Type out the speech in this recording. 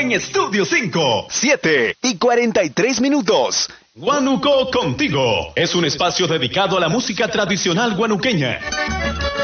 en Estudio 5. 7:43. Guanuco Contigo es un espacio dedicado a la música tradicional guanuqueña.